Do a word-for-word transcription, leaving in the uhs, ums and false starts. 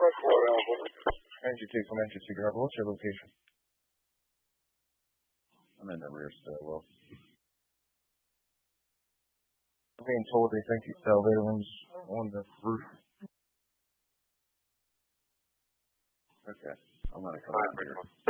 Entry two from entry two driver. What's your location? I'm in the rear stairwell. I'm being told they think the elevator room's on the roof. Okay. I'm going to come over here.